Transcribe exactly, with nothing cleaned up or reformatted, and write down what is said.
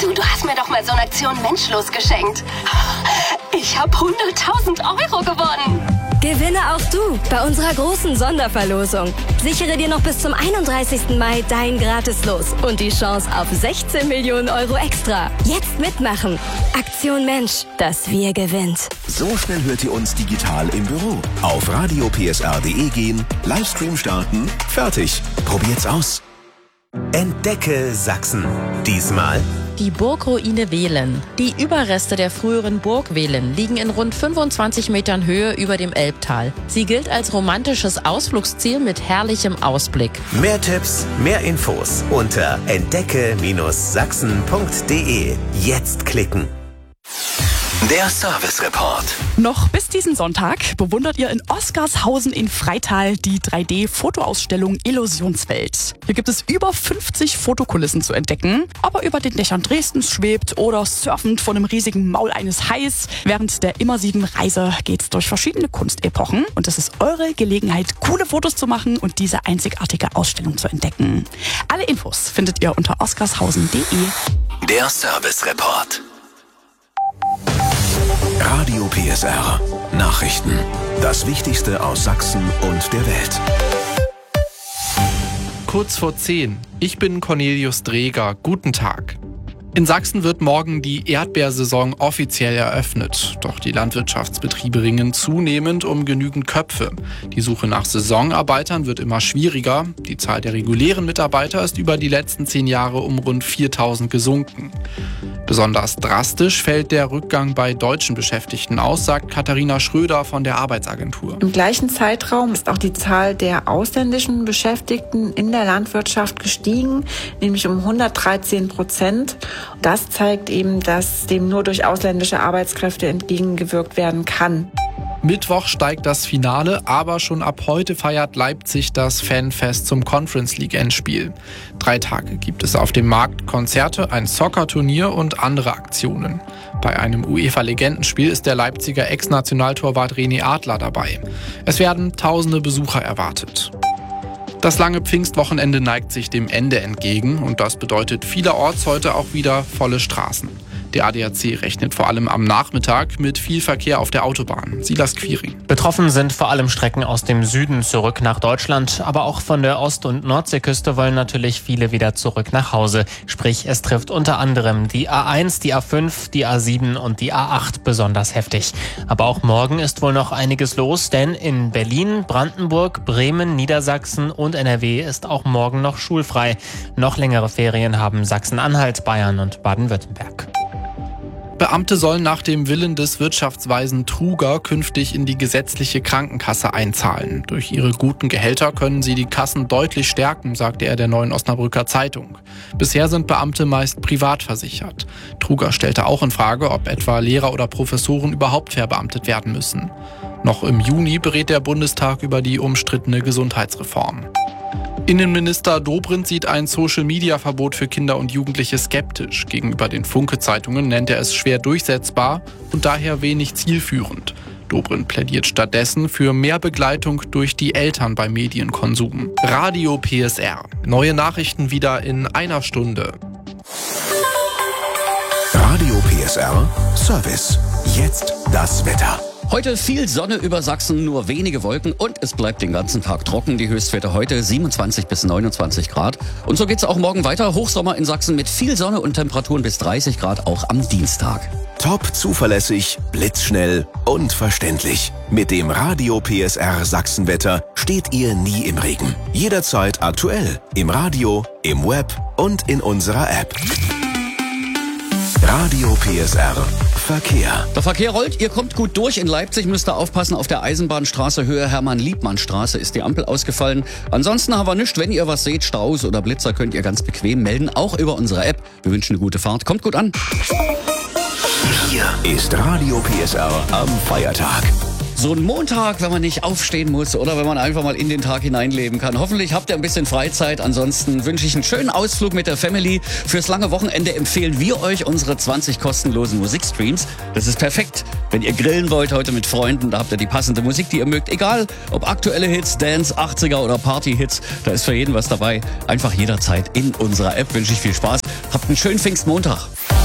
Du, du hast mir doch mal so eine Aktion Menschlos geschenkt. Ich habe hunderttausend Euro gewonnen. Gewinne auch du bei unserer großen Sonderverlosung. Sichere dir noch bis zum einunddreißigsten Mai dein Gratislos und die Chance auf sechzehn Millionen Euro extra. Jetzt mitmachen. Aktion Mensch, das Wir gewinnt. So schnell hört ihr uns digital im Büro. Auf radio p s r punkt d e gehen, Livestream starten, fertig. Probiert's aus. Entdecke Sachsen. Diesmal die Burgruine Wehlen. Die Überreste der früheren Burg Wehlen liegen in rund fünfundzwanzig Metern Höhe über dem Elbtal. Sie gilt als romantisches Ausflugsziel mit herrlichem Ausblick. Mehr Tipps, mehr Infos unter entdecke Sachsen punkt d e. Jetzt klicken. Der Service Report. Noch bis diesen Sonntag bewundert ihr in Oskarshausen in Freital die drei D-Fotoausstellung Illusionswelt. Hier gibt es über fünfzig Fotokulissen zu entdecken. Ob er über den Dächern Dresdens schwebt oder surfend vor dem riesigen Maul eines Hais. Während der immersiven Reise geht's durch verschiedene Kunstepochen. Und es ist eure Gelegenheit, coole Fotos zu machen und diese einzigartige Ausstellung zu entdecken. Alle Infos findet ihr unter oskarshausen punkt d e. Der Service Report. Radio P S R. Nachrichten. Das Wichtigste aus Sachsen und der Welt. Kurz vor zehn. Ich bin Cornelius Dreger. Guten Tag. In Sachsen wird morgen die Erdbeersaison offiziell eröffnet. Doch die Landwirtschaftsbetriebe ringen zunehmend um genügend Köpfe. Die Suche nach Saisonarbeitern wird immer schwieriger. Die Zahl der regulären Mitarbeiter ist über die letzten zehn Jahre um rund viertausend gesunken. Besonders drastisch fällt der Rückgang bei deutschen Beschäftigten aus, sagt Katharina Schröder von der Arbeitsagentur. Im gleichen Zeitraum ist auch die Zahl der ausländischen Beschäftigten in der Landwirtschaft gestiegen, nämlich um hundertdreizehn Prozent. Das zeigt eben, dass dem nur durch ausländische Arbeitskräfte entgegengewirkt werden kann. Mittwoch steigt das Finale, aber schon ab heute feiert Leipzig das Fanfest zum Conference League Endspiel. Drei Tage gibt es auf dem Markt Konzerte, ein Soccer-Turnier und andere Aktionen. Bei einem UEFA-Legendenspiel ist der Leipziger Ex-Nationaltorwart René Adler dabei. Es werden tausende Besucher erwartet. Das lange Pfingstwochenende neigt sich dem Ende entgegen und das bedeutet vielerorts heute auch wieder volle Straßen. Der A D A C rechnet vor allem am Nachmittag mit viel Verkehr auf der Autobahn. Silas Quiring. Betroffen sind vor allem Strecken aus dem Süden zurück nach Deutschland, aber auch von der Ost- und Nordseeküste wollen natürlich viele wieder zurück nach Hause. Sprich, es trifft unter anderem die A eins, die A fünf, die A sieben und die A acht besonders heftig. Aber auch morgen ist wohl noch einiges los, denn in Berlin, Brandenburg, Bremen, Niedersachsen und N R W ist auch morgen noch schulfrei. Noch längere Ferien haben Sachsen-Anhalt, Bayern und Baden-Württemberg. Beamte sollen nach dem Willen des Wirtschaftsweisen Truger künftig in die gesetzliche Krankenkasse einzahlen. Durch ihre guten Gehälter können sie die Kassen deutlich stärken, sagte er der Neuen Osnabrücker Zeitung. Bisher sind Beamte meist privat versichert. Truger stellte auch in Frage, ob etwa Lehrer oder Professoren überhaupt verbeamtet werden müssen. Noch im Juni berät der Bundestag über die umstrittene Gesundheitsreform. Innenminister Dobrindt sieht ein Social-Media-Verbot für Kinder und Jugendliche skeptisch. Gegenüber den Funke-Zeitungen nennt er es schwer durchsetzbar und daher wenig zielführend. Dobrindt plädiert stattdessen für mehr Begleitung durch die Eltern beim Medienkonsum. Radio P S R. Neue Nachrichten wieder in einer Stunde. Radio P S R Service. Jetzt das Wetter. Heute viel Sonne über Sachsen, nur wenige Wolken und es bleibt den ganzen Tag trocken. Die Höchstwerte heute siebenundzwanzig bis neunundzwanzig Grad. Und so geht's auch morgen weiter. Hochsommer in Sachsen mit viel Sonne und Temperaturen bis dreißig Grad auch am Dienstag. Top zuverlässig, blitzschnell und verständlich. Mit dem Radio P S R Sachsenwetter steht ihr nie im Regen. Jederzeit aktuell. Im Radio, im Web und in unserer App. Radio P S R Verkehr. Der Verkehr rollt, ihr kommt gut durch. In Leipzig müsst ihr aufpassen, auf der Eisenbahnstraße Höhe Hermann-Liebmann-Straße ist die Ampel ausgefallen. Ansonsten haben wir nichts, wenn ihr was seht, Staus oder Blitzer, könnt ihr ganz bequem melden, auch über unsere App. Wir wünschen eine gute Fahrt, kommt gut an. Hier ist Radio P S R am Feiertag. So ein Montag, wenn man nicht aufstehen muss oder wenn man einfach mal in den Tag hineinleben kann. Hoffentlich habt ihr ein bisschen Freizeit. Ansonsten wünsche ich einen schönen Ausflug mit der Family. Fürs lange Wochenende empfehlen wir euch unsere zwanzig kostenlosen Musikstreams. Das ist perfekt, wenn ihr grillen wollt heute mit Freunden. Da habt ihr die passende Musik, die ihr mögt. Egal, ob aktuelle Hits, Dance, achtziger oder Party-Hits. Da ist für jeden was dabei. Einfach jederzeit in unserer App. Wünsche ich viel Spaß. Habt einen schönen Pfingstmontag.